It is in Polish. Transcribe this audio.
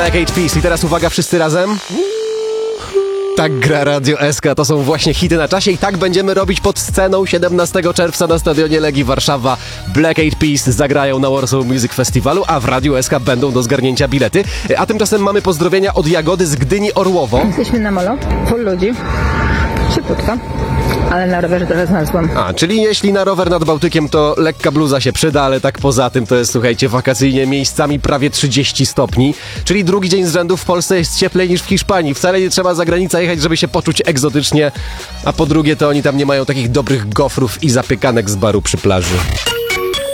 Black Eyed Peas. I teraz uwaga, wszyscy razem. Tak gra Radio SK, to są właśnie hity na czasie i tak będziemy robić pod sceną 17 czerwca na stadionie Legii Warszawa. Black Eyed Peas zagrają na Warsaw Music Festivalu, a w Radio SK będą do zgarnięcia bilety. A tymczasem mamy pozdrowienia od Jagody z Gdyni Orłowo. Jesteśmy na molo, full ludzi, szybciutka, ale na rowerze trochę znalazłam. Czyli jeśli na rower nad Bałtykiem, to lekka bluza się przyda, ale tak poza tym to jest, słuchajcie, wakacyjnie miejscami prawie 30 stopni, czyli drugi dzień z rzędu w Polsce jest cieplej niż w Hiszpanii. Wcale nie trzeba za granicę jechać, żeby się poczuć egzotycznie, a po drugie to oni tam nie mają takich dobrych gofrów i zapiekanek z baru przy plaży.